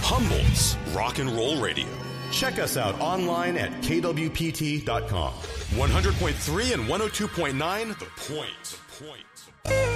Humboldt's Rock and Roll Radio. Check us out online at kwpt.com. 100.3 and 102.9 The Point.